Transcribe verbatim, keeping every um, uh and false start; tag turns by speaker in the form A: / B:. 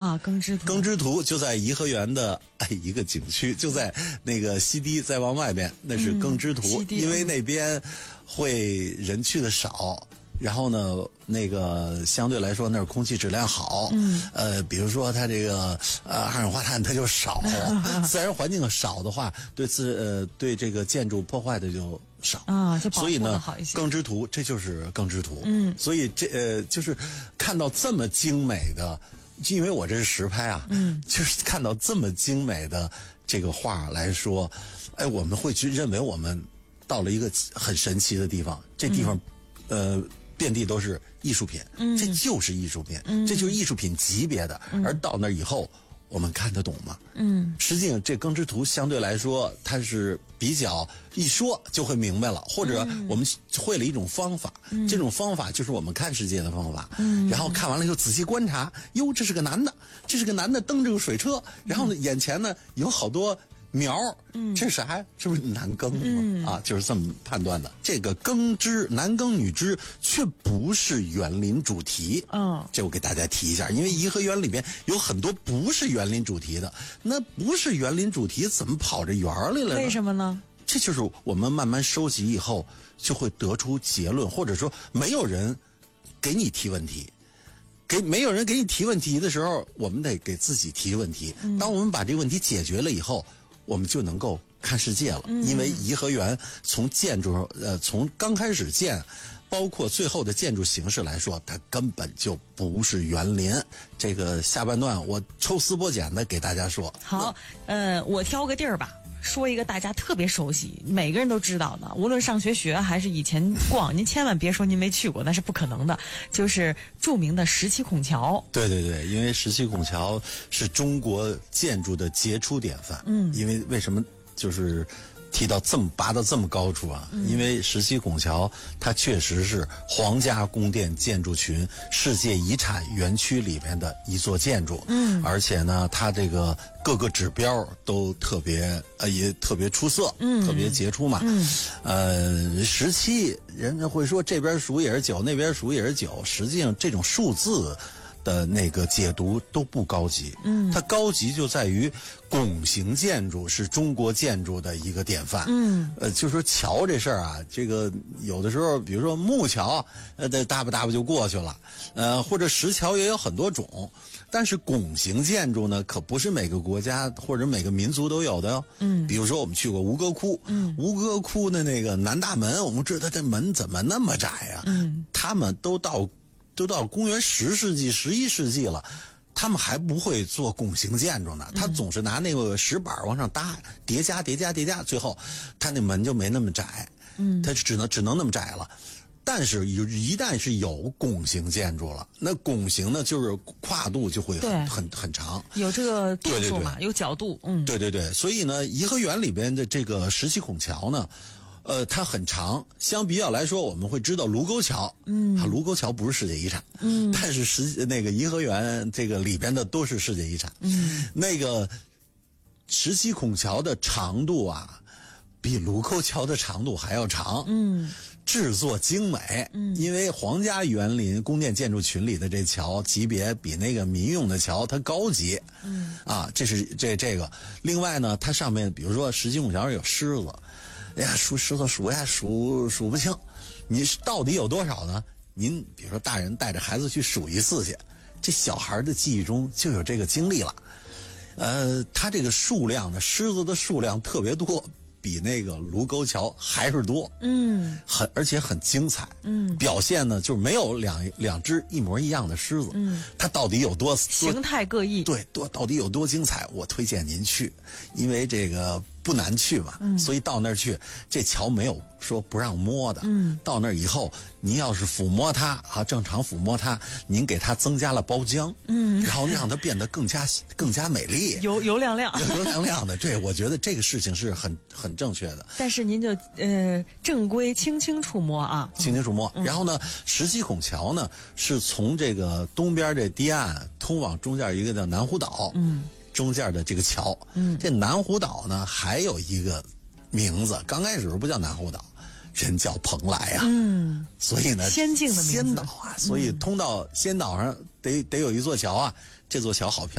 A: 啊，耕织图，
B: 耕织图就在颐和园的哎一个景区，就在那个西堤再往外边，那是耕织图，
A: 嗯、
B: 因为那边会人去的少。然后呢，那个相对来说那儿空气质量好，嗯，呃，比如说它这个呃二氧化碳它就少，自然环境少的话，对自呃对这个建筑破坏的就少
A: 啊，就保护
B: 所以呢
A: 好一些。
B: 耕织图这就是耕织图，
A: 嗯，
B: 所以这呃就是看到这么精美的，因为我这是实拍啊，嗯，就是看到这么精美的这个画来说，哎，我们会去认为我们到了一个很神奇的地方，这地方，嗯、呃。遍地都是艺术品，嗯，这就是艺术品，嗯，这就是艺术品级别的。嗯、而到那以后，我们看得懂吗？嗯，实际上这耕织图相对来说，它是比较一说就会明白了，或者我们会了一种方法，嗯、这种方法就是我们看世界的方法。嗯，然后看完了以后仔细观察，哟，这是个男的，这是个男的蹬着个水车，然后呢，眼前呢有好多。苗，嗯，这是啥？是不是男耕嘛？嗯、啊，就是这么判断的。这个耕织男耕女织却不是园林主题，嗯，这我给大家提一下，因为颐和园里边有很多不是园林主题的，那不是园林主题怎么跑这园里了呢？
A: 为什么呢？
B: 这就是我们慢慢收集以后就会得出结论，或者说没有人给你提问题。给没有人给你提问题的时候，我们得给自己提问题。当我们把这个问题解决了以后，我们就能够看世界了。嗯、因为颐和园从建筑呃从刚开始建，包括最后的建筑形式来说，它根本就不是园林。这个下半段我抽丝剥茧的给大家说。
A: 好，呃，我挑个地儿吧。说一个大家特别熟悉，每个人都知道的，无论上学学还是以前逛，您千万别说您没去过，那是不可能的。就是著名的十七孔桥。
B: 对对对，因为十七孔桥是中国建筑的杰出典范。嗯，因为为什么就是提到这么拔到这么高处啊？嗯、因为十七孔桥它确实是皇家宫殿建筑群世界遗产园区里边的一座建筑。嗯，而且呢，它这个各个指标都特别呃也特别出色，嗯，特别杰出嘛。嗯，呃，十七人家会说这边数也是九，那边数也是九，实际上这种数字的那个解读都不高级，嗯，它高级就在于拱形建筑是中国建筑的一个典范，嗯，呃，就说桥这事儿啊，这个有的时候，比如说木桥，呃，搭吧搭吧就过去了，呃，或者石桥也有很多种，但是拱形建筑呢，可不是每个国家或者每个民族都有的哟，嗯，比如说我们去过吴哥窟，嗯，吴哥窟的那个南大门，我们知道这门怎么那么窄啊，嗯，他们都到。都到公元十世纪、十一世纪了，他们还不会做拱形建筑呢。他总是拿那个石板往上搭，叠加、叠加、叠加，最后他那门就没那么窄，嗯，他只能只能那么窄了。但是一旦是有拱形建筑了，那拱形呢，就是跨度就会很很很长，
A: 有这个度数嘛，
B: 对对对
A: 有角度，嗯，
B: 对对对。所以呢，颐和园里边的这个十七孔桥呢。呃，它很长，相比较来说，我们会知道卢沟桥，嗯，啊，卢沟桥不是世界遗产，嗯，但是实那个颐和园这个里边的都是世界遗产，嗯，那个十七孔桥的长度啊，比卢沟桥的长度还要长，嗯，制作精美，嗯，因为皇家园林宫殿建筑群里的这桥级别比那个民用的桥它高级，嗯，啊，这是这这个，另外呢，它上面比如说十七孔桥上有狮子。哎呀，数石头数呀数数不清，你到底有多少呢？您比如说大人带着孩子去数一次去，这小孩的记忆中就有这个经历了。呃，它这个数量呢，狮子的数量特别多，比那个卢沟桥还是多。嗯，很而且很精彩。嗯，表现呢就是没有两两只一模一样的狮子。嗯，它到底有多
A: 形态各异？
B: 对，多到底有多精彩？我推荐您去，因为这个。不难去嘛，嗯、所以到那儿去，这桥没有说不让摸的。嗯，到那儿以后，您要是抚摸它啊，正常抚摸它，您给它增加了包浆，嗯，然后让它变得更加更加美丽，
A: 油油亮亮，
B: 油油亮亮的。对，我觉得这个事情是很很正确的。
A: 但是您就呃正规轻轻触摸啊，
B: 轻轻触摸。嗯、然后呢，十七孔桥呢是从这个东边这堤岸通往中间一个叫南湖岛。嗯。中间的这个桥，嗯，这南湖岛呢还有一个名字，刚开始不叫南湖岛，人叫蓬莱啊，嗯，所以呢，
A: 仙境的名字，
B: 仙岛啊，所以通到仙岛上得得有一座桥啊，这座桥好漂亮。